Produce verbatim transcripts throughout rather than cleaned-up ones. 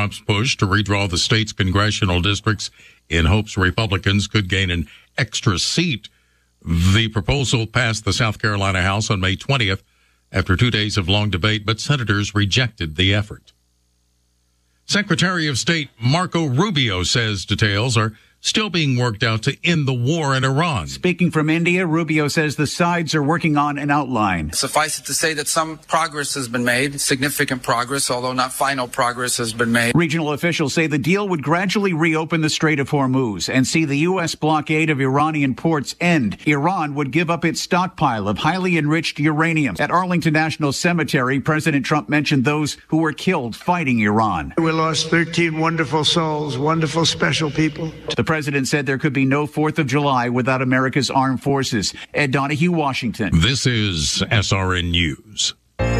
Trump's push to redraw the state's congressional districts in hopes Republicans could gain an extra seat. The proposal passed the South Carolina House on May twentieth after two days of long debate, but senators rejected the effort. Secretary of State Marco Rubio says details are still being worked out to end the war in Iran. Speaking from India, Rubio says the sides are working on an outline. Suffice it to say that some progress has been made, significant progress, although not final progress has been made. Regional officials say the deal would gradually reopen the Strait of Hormuz and see the U S blockade of Iranian ports end. Iran would give up its stockpile of highly enriched uranium. At Arlington National Cemetery, President Trump mentioned those who were killed fighting Iran. We lost thirteen wonderful souls, wonderful, special people. The president said there could be no fourth of July without America's armed forces. Ed Donahue, Washington. This is S R N News.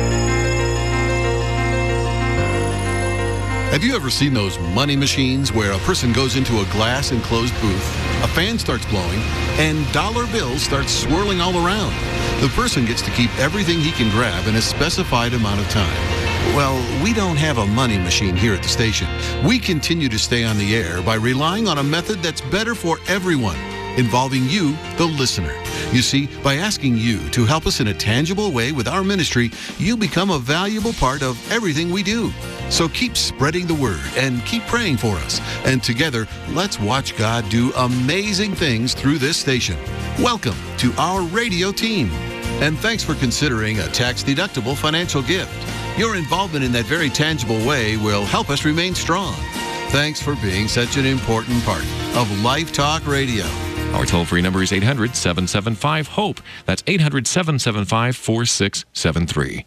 Have you ever seen those money machines where a person goes into a glass enclosed booth, a fan starts blowing, and dollar bills start swirling all around? The person gets to keep everything he can grab in a specified amount of time. Well, we don't have a money machine here at the station. We continue to stay on the air by relying on a method that's better for everyone, involving you, the listener. You see, by asking you to help us in a tangible way with our ministry, you become a valuable part of everything we do. So keep spreading the word and keep praying for us. And together, let's watch God do amazing things through this station. Welcome to our radio team. And thanks for considering a tax-deductible financial gift. Your involvement in that very tangible way will help us remain strong. Thanks for being such an important part of Life Talk Radio. Our toll-free number is eight hundred, seven seven five, HOPE. That's eight hundred, seven seven five, four six seven three.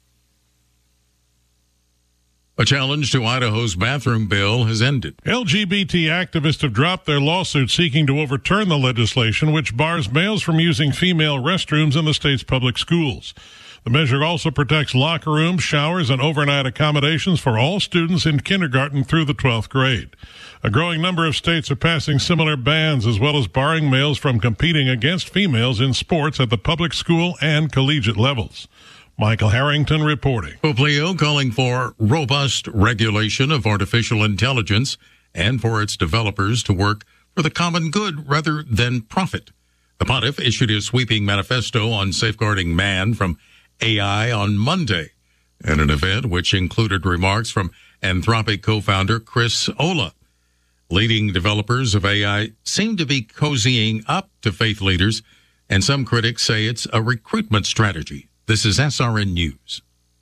A challenge to Idaho's bathroom bill has ended. L G B T activists have dropped their lawsuit seeking to overturn the legislation which bars males from using female restrooms in the state's public schools. The measure also protects locker rooms, showers, and overnight accommodations for all students in kindergarten through the twelfth grade. A growing number of states are passing similar bans, as well as barring males from competing against females in sports at the public school and collegiate levels. Michael Harrington reporting. Pope Leo calling for robust regulation of artificial intelligence and for its developers to work for the common good rather than profit. The pontiff issued his sweeping manifesto on safeguarding man from A I on Monday at an event which included remarks from Anthropic co-founder Chris Olah. Leading developers of A I seem to be cozying up to faith leaders, and some critics say it's a recruitment strategy. This is S R N News.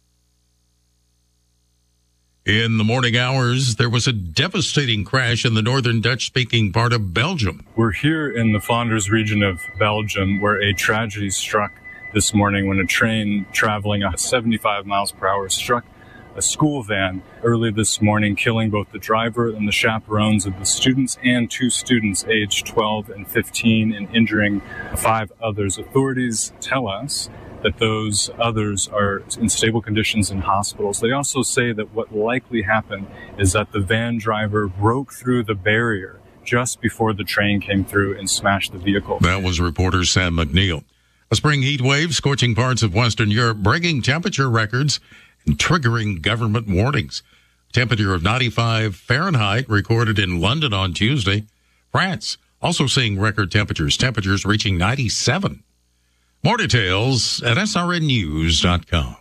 In the morning hours, there was a devastating crash in the northern Dutch-speaking part of Belgium. We're here in the Flanders region of Belgium where a tragedy struck this morning when a train traveling at seventy-five miles per hour struck a school van early this morning, killing both the driver and the chaperones of the students and two students aged twelve and fifteen and injuring five others. Authorities tell us that those others are in stable conditions in hospitals. They also say that what likely happened is that the van driver broke through the barrier just before the train came through and smashed the vehicle. That was reporter Sam McNeil. A spring heat wave scorching parts of Western Europe, breaking temperature records and triggering government warnings. Temperature of ninety-five Fahrenheit recorded in London on Tuesday. France also seeing record temperatures, temperatures reaching ninety-seven. More details at S R N news dot com.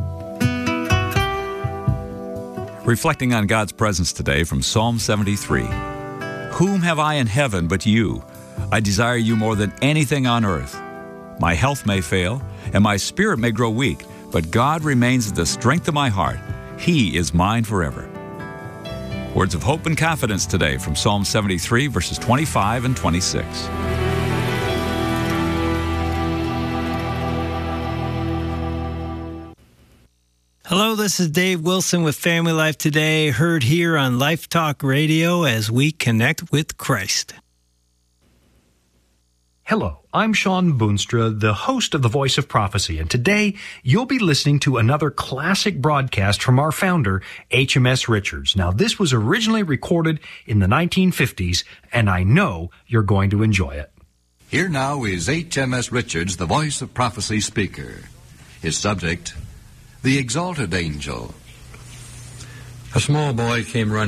Reflecting on God's presence today from Psalm seventy-three. Whom have I in heaven but you? I desire you more than anything on earth. My health may fail, and my spirit may grow weak, but God remains the strength of my heart. He is mine forever. Words of hope and confidence today from Psalm seventy-three, verses twenty-five and twenty-six. Hello, this is Dave Wilson with Family Life Today, heard here on Life Talk Radio as we connect with Christ. Hello, I'm Sean Boonstra, the host of The Voice of Prophecy, and today you'll be listening to another classic broadcast from our founder, H M S Richards. Now, this was originally recorded in the nineteen fifties, and I know you're going to enjoy it. Here now is H M S Richards, the Voice of Prophecy speaker. His subject, The Exalted Angel. A small boy came running